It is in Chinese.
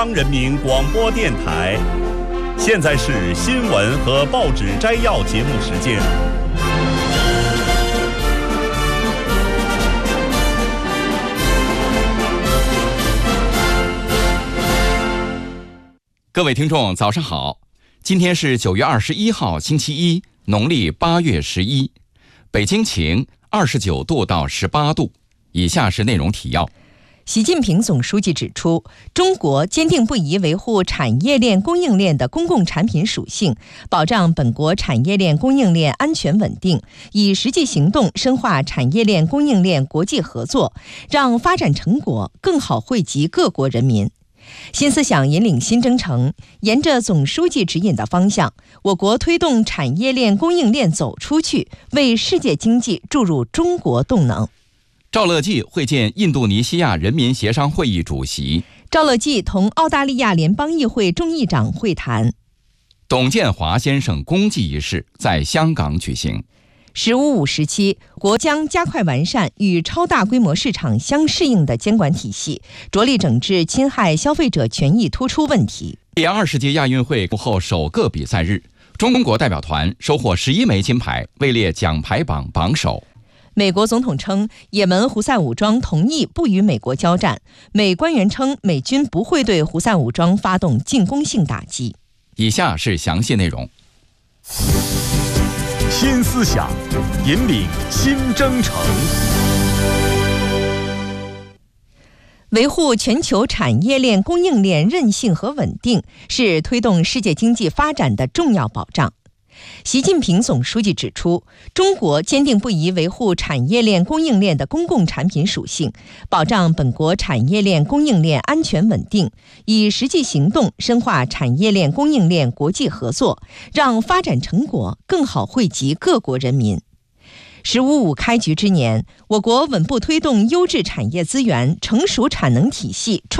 人民广播电台，现在是新闻和报纸摘要节目时间。 各位听众，早上好！今天是9月21号，星期一，农历8月11，北京晴，29度到18度。以下是内容提要。 习近平总书记指出，中国坚定不移维护产业链供应链的公共产品属性，保障本国产业链供应链安全稳定，以实际行动深化产业链供应链国际合作，让发展成果更好惠及各国人民。新思想引领新征程，沿着总书记指引的方向，我国推动产业链供应链走出去，为世界经济注入中国动能。 赵乐际会见印度尼西亚人民协商会议主席。 赵乐际同澳大利亚联邦议会众议长会谈。 董建华先生公祭仪式在香港举行。 “15+5”时期，国将加快完善与超大规模市场相适应的监管体系，着力整治侵害消费者权益突出问题。 第20届亚运会后首个比赛日，中国代表团收获11枚金牌，位列奖牌榜榜首。 美国总统称，也门胡塞武装同意不与美国交战。美官员称，美军不会对胡塞武装发动进攻性打击。 以下是详细内容。 新思想引领新征程。 维护全球产业链供应链韧性和稳定，是推动世界经济发展的重要保障。习近平总书记指出，中国坚定不移维护产业链供应链的公共产品属性，保障本国产业链供应链安全稳定，以实际行动深化产业链供应链国际合作，让发展成果更好惠及各国人民。“15+5”开局之年，我国稳步推动优质产业资源、成熟产能体系